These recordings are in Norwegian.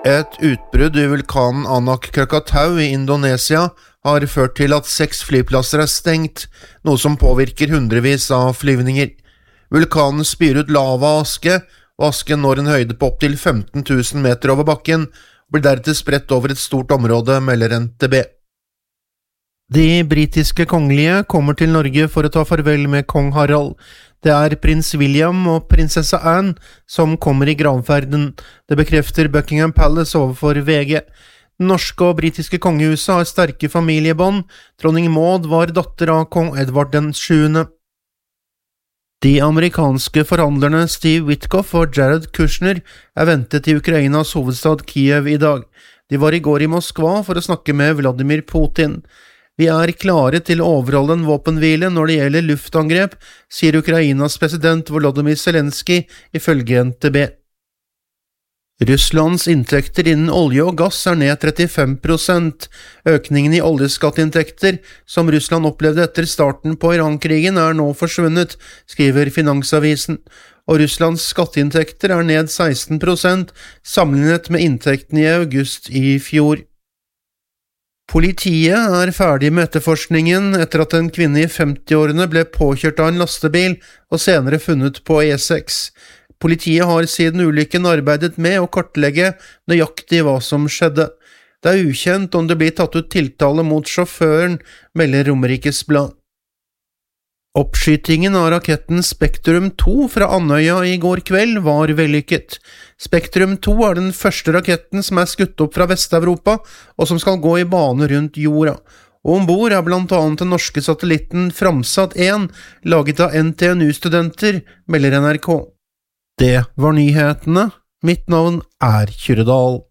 Et utbrudd i vulkanen Anak Krakatau i Indonesia har ført til at 6 flyplasser stengt, noe som påvirker hundrevis av flyvninger. Vulkanen spyr ut lava og aske når en høyde på opp til 15 000 meter over bakken, og blir deretter spredt over et stort område, melder NTB. De britiske kongelige kommer til Norge for å ta farvel med kong Harald. Det er prins William og prinsesse Anne som kommer i gravferden. Det bekrefter Buckingham Palace overfor VG. Den norske og britiske kongehuset har sterke familiebånd. Dronning Maud var datter av kong Edvard den 7. De amerikanske forhandlerne Steve Witkoff og Jared Kushner er ventet i Ukrainas hovedstad Kiev i dag. De var i går i Moskva for å snakke med Vladimir Putin. Vi er klare til å overholde en våpenhvile når det gjelder luftangrep, sier Ukrainas president Volodymyr Zelensky ifølge NTB. Russlands inntekter innen olje og gass er ned 35%. Økningen i oljeskatteinntekter, som Russland opplevde etter starten på Iran-krigen, er nå forsvunnet, skriver Finansavisen, og Russlands skatteinntekter er ned 16% sammenlignet med inntektene i august i fjor. Politiet er ferdig med etterforskningen etter at en kvinne i 50-årene ble påkjørt av en lastebil og senere funnet på E6. Politiet har siden ulykken arbeidet med å kartlegge nøyaktig hva som skjedde. Det er ukjent om det blir tatt ut tiltale mot sjåføren, melder Romerikes Blad. Oppskytingen av raketten Spektrum 2 fra Andøya i går kveld var vellykket. Spektrum 2 er den første raketten som er skutt opp fra Vest-Europa, og som skal gå i bane rundt jorda. Og ombord er blant annet den norske satellitten Framsat 1, laget av NTNU-studenter, melder NRK. Det var nyhetene. Mitt navn er Kyrre-Dahl.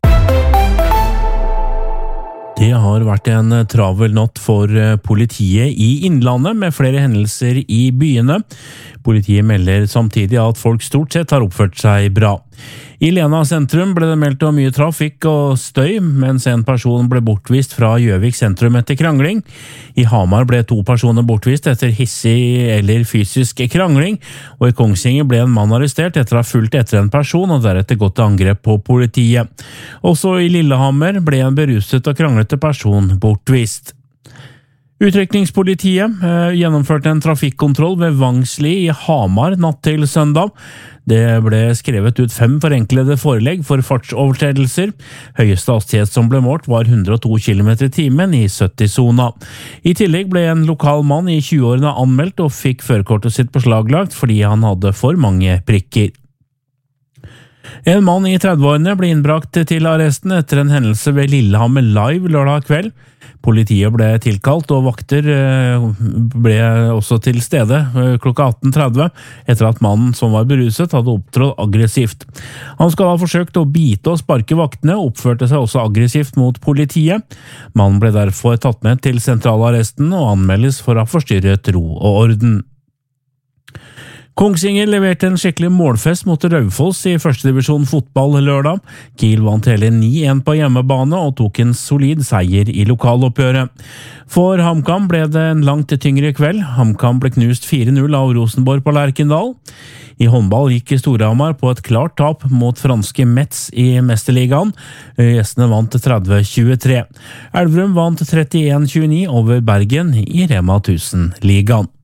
Det har vært en travel natt for politiet i Innlandet, med flere hendelser i byene. Politiet melder samtidig at folk stort sett har oppført seg bra. I Lena sentrum ble det meldt om mye trafikk og støy, mens en person ble bortvist fra Gjøvik sentrum etter krangling. I Hamar ble 2 personer bortvist etter hissig eller fysisk krangling, og i Kongsvinger ble en mann arrestert etter å ha fulgt etter en person og deretter gått til angrep på politiet. Også i Lillehammer ble en beruset og kranglete person bortvist. Utrykningspolitiet gjennomførte en trafikkontroll ved Vangsli i Hamar natt til søndag. Det ble skrevet ut 5 forenklede forelegg for fartsovertredelser. Høyeste hastighet som ble målt var 102 km i timen i 70-sona. I tillegg ble en lokal mann i 20-årene anmeldt og fikk førerkortet sitt beslaglagt fordi han hadde for mange prikker. En mann i 30-årene ble innbrakt til arresten etter en hendelse ved Lillehammer Live lørdag kveld. Politiet ble tilkalt, og vakter ble også til stede klokka 18:30 etter at mannen som var beruset hadde opptrådt aggressivt. Han skal ha forsøkt å bite og sparke vaktene, og oppførte seg også aggressivt mot politiet. Mannen ble derfor tatt med til sentralarresten og anmeldes for å ha forstyrret ro og orden. Kongsvinger leverte en skikkelig målfest mot Raufoss i første divisjon fotball lørdag. Kiel vant hele 9-1 på hjemmebane og tok en solid seier i lokaloppgjøret. For HamKam ble det en langt tyngre kveld. HamKam ble knust 4-0 av Rosenborg på Lerkendal. I håndball gikk Storhamar på et klart tap mot franske Metz i Mesterligaen. Gjestene vant 30-23. Elverum vant 31-29 over Bergen i Rema 1000-ligaen.